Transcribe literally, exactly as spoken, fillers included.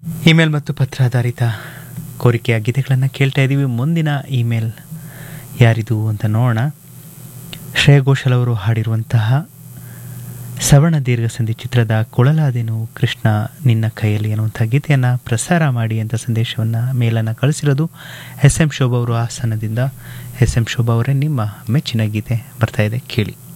Email ಮತ್ತು ಪತ್ರಾಧಾರಿತ ಕೋರಿಕೆಯ ಗೀತೆಗಳನ್ನು ಕೇಳ್ತಾ ಇದ್ದೀವಿ. ಮುಂದಿನ ಇಮೇಲ್ ಯಾರಿದು ಅಂತ ನೋಡೋಣ. ಶ್ರೇಯಾ ಘೋಷಾಲ್ ಅವರು ಹಾಡಿರುವಂತಹ ಸವರ್ಣ ದೀರ್ಘ ಸಂಧಿ ಚಿತ್ರದ ಕೊಳಲಾದೆನು ಕೃಷ್ಣ ನಿನ್ನ ಕೈಯಲ್ಲಿ ಅನ್ನುವಂಥ ಗೀತೆಯನ್ನು ಪ್ರಸಾರ ಮಾಡಿ ಅಂತ ಸಂದೇಶವನ್ನು ಮೇಲನ್ನು ಕಳಿಸಿರೋದು ಎಸ್ ಎಂ ಶೋಭಾ ಅವರು ಹಾಸನದಿಂದ. ಎಸ್ ಎಂ ಶೋಭಾ ಅವರೇ, ನಿಮ್ಮ ಮೆಚ್ಚಿನ ಗೀತೆ ಬರ್ತಾ ಇದೆ, ಕೇಳಿ.